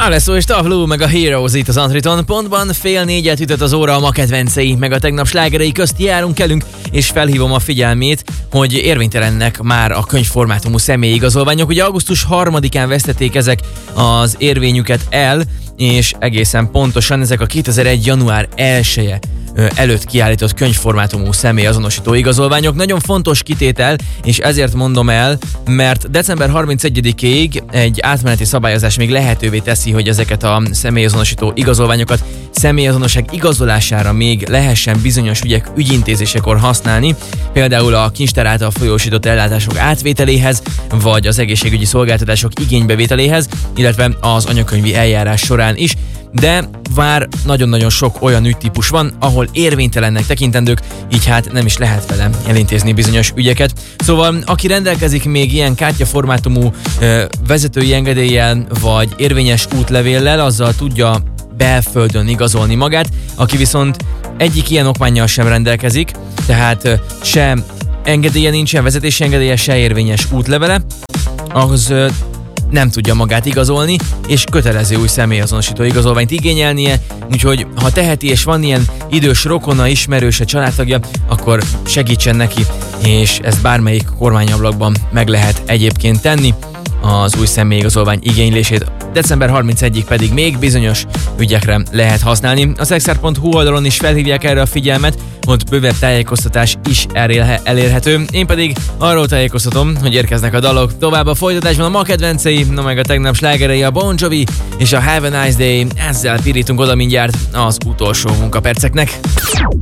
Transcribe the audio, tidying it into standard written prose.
Alesso és Tavlu, meg a Heroes itt az Antriton. Pontban 3:30 ütött az óra, a ma kedvencei, meg a tegnap slágerei közt járunk elünk, és felhívom a figyelmét, hogy érvénytelennek már a könyvformátumú személyigazolványok. Ugye augusztus 3-án vesztették ezek az érvényüket el, és egészen pontosan ezek a 2001. január 1-e előtt kiállított könyvformátumú személyazonosító igazolványok. Nagyon fontos kitétel, és ezért mondom el, mert december 31-ig egy átmeneti szabályozás még lehetővé teszi, hogy ezeket a személyazonosító igazolványokat személyazonosság igazolására még lehessen bizonyos ügyek ügyintézésekor használni, például a kincstár által folyósított ellátások átvételéhez, vagy az egészségügyi szolgáltatások igénybevételéhez, illetve az anyakönyvi eljárás során is, de már nagyon-nagyon sok olyan ügytípus van, ahol érvénytelennek tekintendők, így hát nem is lehet vele elintézni bizonyos ügyeket. Szóval aki rendelkezik még ilyen kártyaformátumú vezetői engedéllyel vagy érvényes útlevéllel, azzal tudja belföldön igazolni magát, aki viszont egyik ilyen okmánnyal sem rendelkezik, tehát se engedélye nincsen, vezetési engedélye, se érvényes útlevele, ahhoz nem tudja magát igazolni, és kötelező új személyazonosító igazolványt igényelnie, úgyhogy ha teheti és van ilyen idős rokona, ismerőse, családtagja, akkor segítsen neki, és ezt bármelyik kormányablakban meg lehet egyébként tenni, az új személyigazolvány igénylését. December 31-ig pedig még bizonyos ügyekre lehet használni. A sexer.hu oldalon is felhívják erre a figyelmet, ott bővebb tájékoztatás is elérhető. Én pedig arról tájékoztatom, hogy érkeznek a dalok. Tovább a folytatásban a ma kedvencei, meg a tegnap slágerei, a Bon Jovi és a Have a Nice Day. Ezzel pirítunk oda mindjárt az utolsó munkaperceknek.